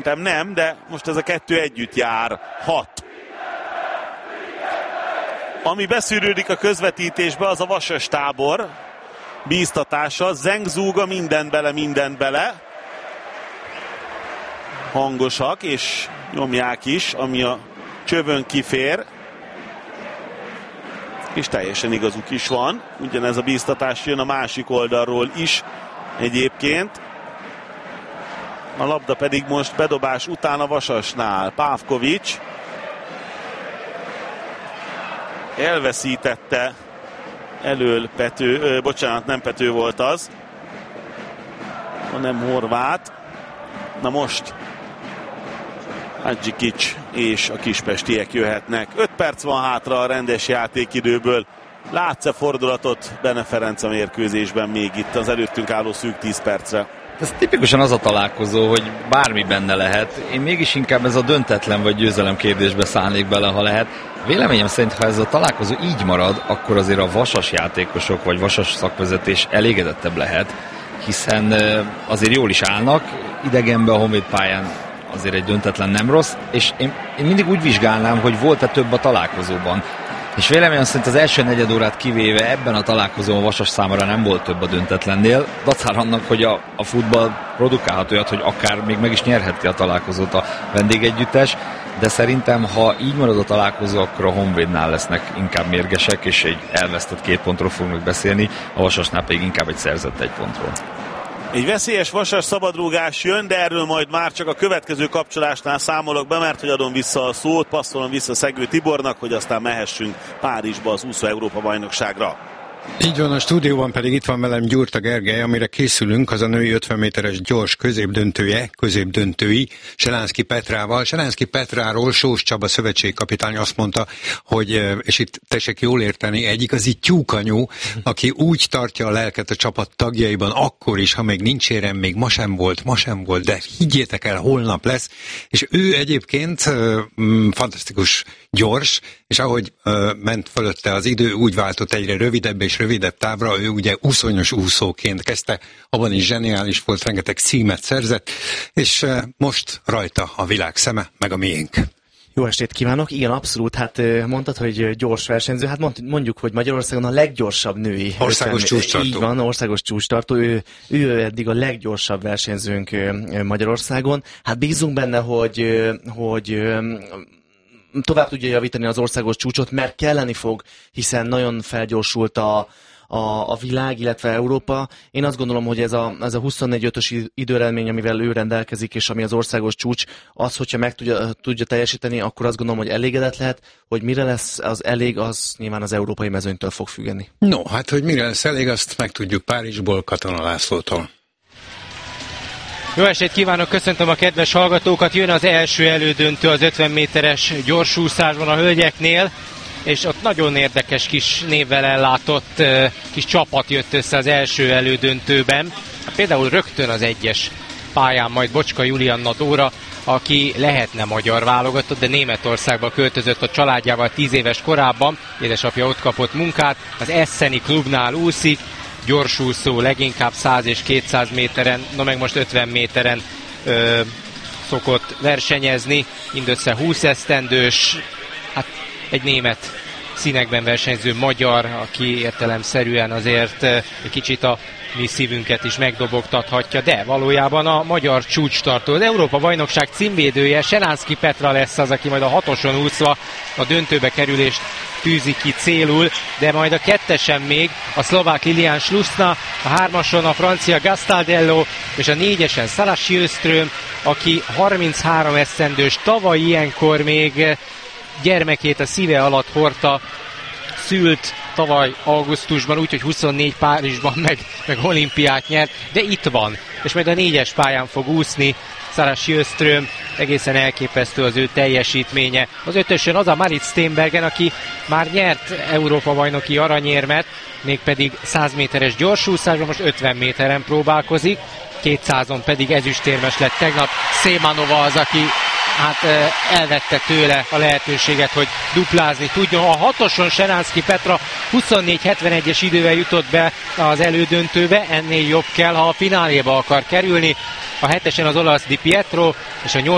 Szerintem nem, de most ez a kettő együtt jár. 6. Ami beszűrődik a közvetítésbe, az a Vasas tábor bíztatása. Zengzúga mindent bele. Hangosak, és nyomják is, ami a csövön kifér. És teljesen igazuk is van. Ugyanez a bíztatás jön a másik oldalról is egyébként. A labda pedig most bedobás után a Vasasnál. Pávkovics elveszítette elől Pető, nem Pető volt az, hanem Horváth. Na most Hadzsikics és a kispestiek jöhetnek. 5 perc van hátra a rendes játékidőből. Látsz-e fordulatot Bene Ferenc a mérkőzésben még itt az előttünk álló szűk 10 percre? Ez tipikusan az a találkozó, hogy bármi benne lehet. Én mégis inkább ez a döntetlen vagy győzelem kérdésbe szállnék bele, ha lehet. Véleményem szerint, ha ez a találkozó így marad, akkor azért a Vasas játékosok vagy Vasas szakvezetés elégedettebb lehet, hiszen azért jól is állnak, idegenben a Honvéd pályán azért egy döntetlen nem rossz, és én mindig úgy vizsgálnám, hogy volt-e több a találkozóban. És véleményem szerint az első negyed órát kivéve ebben a találkozón a Vasas számára nem volt több a döntetlennél. Dacára annak, hogy a futball produkálhat olyat, hogy akár még meg is nyerheti a találkozót a vendégegyüttes, de szerintem, ha így marad a találkozó, akkor a Honvédnál lesznek inkább mérgesek, és egy elvesztett 2 pontról fognak beszélni, a Vasasnál pedig inkább egy szerzett 1 pontról. Egy veszélyes Vasas szabadrúgás jön, de erről majd már csak a következő kapcsolásnál számolok be, mert hogy adom vissza a szót, passzolom vissza Szegő Tibornak, hogy aztán mehessünk Párizsba az úszó Európa bajnokságra. Így van, a stúdióban pedig itt van velem Gyurta Gergely, amire készülünk, az a női 50 méteres gyors középdöntői Selánszky Petrával. Selánszky Petráról Sós Csaba szövetségkapitány azt mondta, hogy, és itt tessék jól érteni, egy igazi tyúkanyú, aki úgy tartja a lelket a csapat tagjaiban, akkor is, ha még nincs érem, még ma sem volt, de higgyétek el, holnap lesz, és ő egyébként fantasztikus gyors, és ahogy ment fölötte az idő, úgy váltott egyre rövidebb és rövidebb távra, ő ugye úszonyos úszóként kezdte, abban is zseniális volt, rengeteg címet szerzett, és most rajta a világ szeme, meg a miénk. Jó estét kívánok! Igen, abszolút, hát mondtad, hogy gyors versenyző, hát mondjuk, hogy Magyarországon a leggyorsabb női. Országos csúcstartó. Így van, országos csúcstartó, ő eddig a leggyorsabb versenyzőnk Magyarországon. Hát bízunk benne, hogy tovább tudja javítani az országos csúcsot, mert kelleni fog, hiszen nagyon felgyorsult a világ, illetve Európa. Én azt gondolom, hogy ez a 24-5-ös időeredmény, amivel ő rendelkezik, és ami az országos csúcs, az, hogyha meg tudja teljesíteni, akkor azt gondolom, hogy elégedett lehet, hogy mire lesz az elég, az nyilván az európai mezőnytől fog függeni. No, hát, hogy mire lesz elég, azt megtudjuk Párizsból, Katona Lászlótól. Jó estét kívánok, köszöntöm a kedves hallgatókat. Jön az első elődöntő az 50 méteres gyorsúszásban a hölgyeknél, és ott nagyon érdekes kis névvel ellátott kis csapat jött össze az első elődöntőben. Például rögtön az 1-es pályán majd Bocska Julianna Dóra, aki lehetne magyar válogatott, de Németországba költözött a családjával 10 éves korában, édesapja ott kapott munkát, az Esseni klubnál úszik, gyorsúszó, leginkább 100 és 200 méteren, meg most 50 méteren szokott versenyezni, mindössze 20 esztendős, hát egy német színekben versenyző magyar, aki értelemszerűen azért egy kicsit a mi szívünket is megdobogtathatja, de valójában a magyar csúcstartó, az Európa-bajnokság címvédője, Selánszky Petra lesz az, aki majd a 6-oson úszva a döntőbe kerülést tűzi ki célul, de majd a 2-esen még a szlovák Lilian Schlussna, a 3-ason a francia Gastaldello, és a 4-esen Szalasi Ösztröm, aki 33 esztendős, tavaly ilyenkor még gyermekét a szíve alatt hordta, szült tavaly augusztusban, úgyhogy 24 Párizsban meg olimpiát nyert, de itt van, és majd a 4-es pályán fog úszni Szalasi Ösztröm, egészen elképesztő az ő teljesítménye. Az 5-ösön az a Marit Steenbergen, aki már nyert Európa-bajnoki aranyérmet, mégpedig 100 méteres gyorsúszásban, most 50 méteren próbálkozik, 200-on pedig ezüstérmes lett tegnap. Szémanova az, aki hát elvette tőle a lehetőséget, hogy duplázni tudjon. A 6-oson Selánszky Petra 24.71-es idővel jutott be az elődöntőbe, ennél jobb kell, ha a fináléba akar kerülni. A 7-esen az olasz Di Pietro, és a